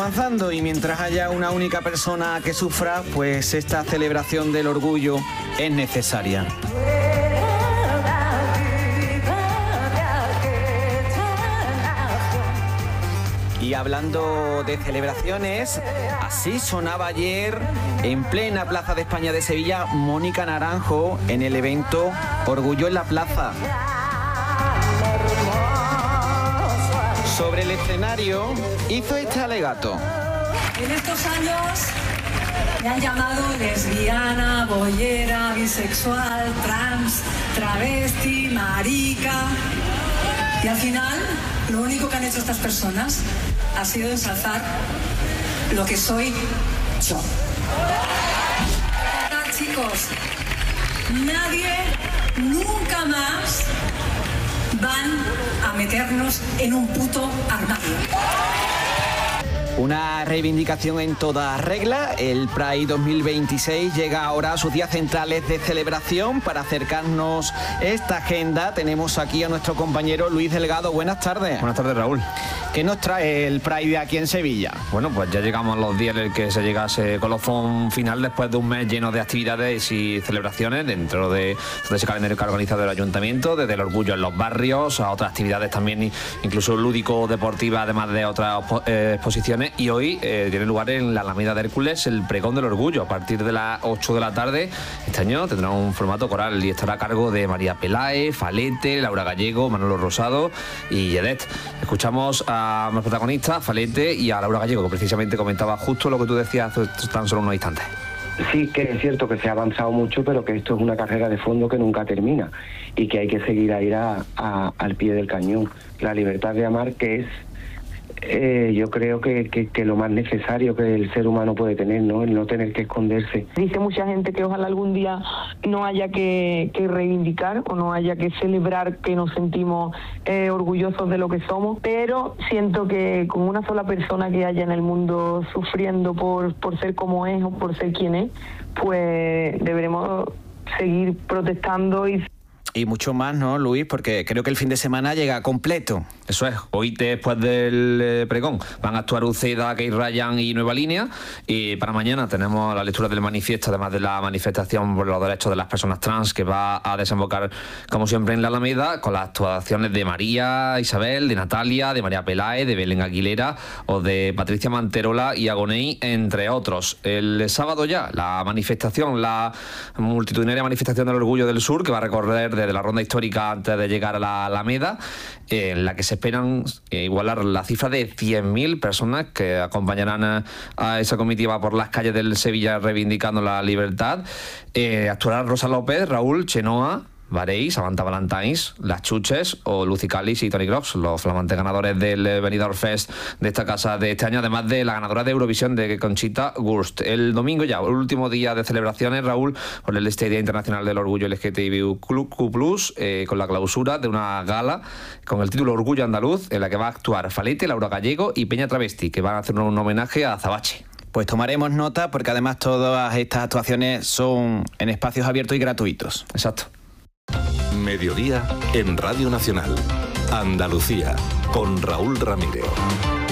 avanzando y mientras haya una única persona que sufra, pues esta celebración del orgullo es necesaria. Y hablando de celebraciones, así sonaba ayer en plena Plaza de España de Sevilla Mónica Naranjo en el evento Orgullo en la Plaza. Sobre el escenario hizo este alegato. En estos años me han llamado lesbiana, boyera, bisexual, trans, travesti, marica. Y al final, lo único que han hecho estas personas ha sido ensalzar lo que soy yo. Chicos, nadie nunca más van a meternos en un puto armario. Una reivindicación en toda regla. El Pride 2026 llega ahora a sus días centrales de celebración. Para acercarnos esta agenda tenemos aquí a nuestro compañero Luis Delgado. Buenas tardes. Buenas tardes, Raúl. ¿Qué nos trae el Pride aquí en Sevilla? Bueno, pues ya llegamos a los días en el que se llega a ese colofón final después de un mes lleno de actividades y celebraciones dentro de ese calendario que ha organizado el Ayuntamiento, desde el orgullo en los barrios a otras actividades también, incluso lúdico-deportivas, además de otras exposiciones. Y hoy tiene lugar en la Alameda de Hércules el Pregón del Orgullo a partir de las 8 de la tarde. Este año tendrá un formato coral y estará a cargo de María Peláez, Falete, Laura Gallego, Manolo Rosado y Yedet. Escuchamos a los protagonistas, Falete y a Laura Gallego, que precisamente comentaba justo lo que tú decías hace tan solo unos instantes. Sí, que es cierto que se ha avanzado mucho, pero que esto es una carrera de fondo que nunca termina y que hay que seguir a ir al pie del cañón. La libertad de amar, que es yo creo que lo más necesario que el ser humano puede tener, ¿no? El no tener que esconderse. Dice mucha gente que ojalá algún día no haya que reivindicar o no haya que celebrar que nos sentimos orgullosos de lo que somos, pero siento que con una sola persona que haya en el mundo sufriendo por ser como es o por ser quien es, pues deberemos seguir protestando y mucho más, ¿no, Luis? Porque creo que el fin de semana llega completo. Eso es. Hoy, después del pregón, van a actuar Uceda, Kate Ryan y Nueva Línea. Y para mañana tenemos la lectura del manifiesto, además de la manifestación por los derechos de las personas trans, que va a desembocar, como siempre, en la Alameda, con las actuaciones de María Isabel, de Natalia, de María Peláez, de Belén Aguilera o de Patricia Manterola y Agoney, entre otros. El sábado ya, la manifestación, la multitudinaria manifestación del Orgullo del Sur, que va a recorrer desde la ronda histórica antes de llegar a la Alameda, en la que se esperan igualar la cifra de 100.000 personas que acompañarán a esa comitiva por las calles del Sevilla reivindicando la libertad. Actuará Rosa López, Raúl, Chenoa, Varey, Samantha Valentines, Las Chuches o Lucy Callis y Tony Crocs, los flamantes ganadores del Benidorm Fest de esta casa de este año, además de la ganadora de Eurovisión, de Conchita Wurst. El domingo ya, el último día de celebraciones, Raúl, por el Día Internacional del Orgullo LGTBIQ+, con la clausura de una gala con el título Orgullo Andaluz, en la que va a actuar Falete, Laura Gallego y Peña Travesti, que van a hacer un homenaje a Azabache. Pues tomaremos nota, porque además todas estas actuaciones son en espacios abiertos y gratuitos. Exacto. Mediodía en Radio Nacional. Andalucía, con Raúl Ramírez.